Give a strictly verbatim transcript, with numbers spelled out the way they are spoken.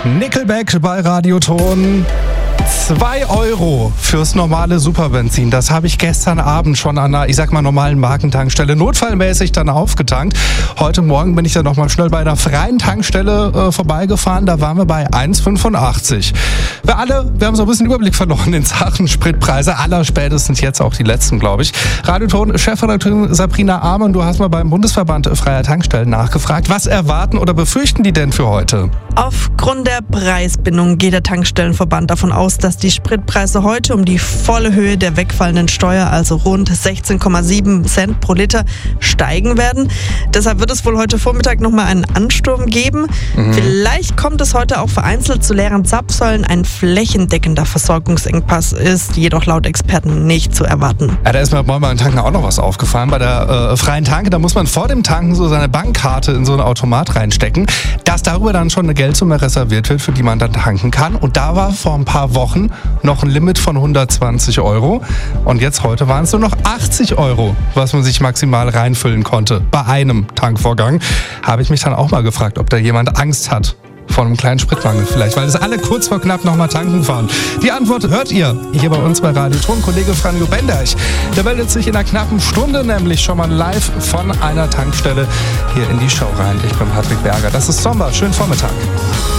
Nickelback bei Radioton. zwei Euro fürs normale Superbenzin. Das habe ich gestern Abend schon an einer, ich sag mal, normalen Markentankstelle notfallmäßig dann aufgetankt. Heute Morgen bin ich dann nochmal schnell bei einer freien Tankstelle äh, vorbeigefahren. Da waren wir bei eins Komma fünfundachtzig. Wir alle, wir haben so ein bisschen Überblick verloren in Sachen Spritpreise. Allerspätestens jetzt auch die letzten, glaube ich. Radioton-Chefredakteurin Sabrina Amann, du hast mal beim Bundesverband Freier Tankstellen nachgefragt. Was erwarten oder befürchten die denn für heute? Aufgrund der Preisbindung geht der Tankstellenverband davon aus, dass die Spritpreise heute um die volle Höhe der wegfallenden Steuer, also rund sechzehn Komma sieben Cent pro Liter, steigen werden. Deshalb wird es wohl heute Vormittag nochmal einen Ansturm geben. Mhm. Vielleicht kommt es heute auch vereinzelt zu leeren Zapfsäulen. Ein flächendeckender Versorgungsengpass ist jedoch laut Experten nicht zu erwarten. Ja, da ist mir beim Tanken auch noch was aufgefallen. Bei der äh, freien Tanke, da muss man vor dem Tanken so seine Bankkarte in so einen Automat reinstecken, dass darüber dann schon eine Geldsumme reserviert wird, für die man dann tanken kann. Und da war vor ein paar Wochen noch ein Limit von hundertzwanzig Euro. Und jetzt heute waren es nur noch achtzig Euro, was man sich maximal reinfüllen konnte bei einem Tankvorgang. Habe ich mich dann auch mal gefragt, ob da jemand Angst hat vor einem kleinen Spritmangel vielleicht, weil es alle kurz vor knapp nochmal tanken fahren. Die Antwort hört ihr hier bei uns bei Radioton. Kollege Franjo Benderch, der meldet sich in einer knappen Stunde nämlich schon mal live von einer Tankstelle hier in die Show rein. Ich bin Patrick Berger. Das ist Sommer. Schönen Vormittag.